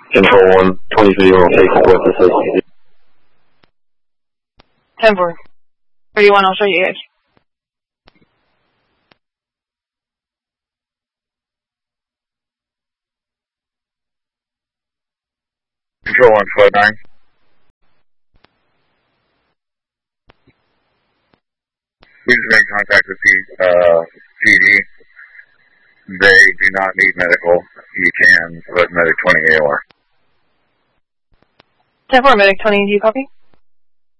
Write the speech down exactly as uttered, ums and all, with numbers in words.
Control one, twenty video will take with us. ten four. thirty-one, I'll show you guys. Control one, five nine. We just made contact with P, uh, P D. They do not need medical. You can let medic twenty A O R. ten four, medic twenty, do you copy?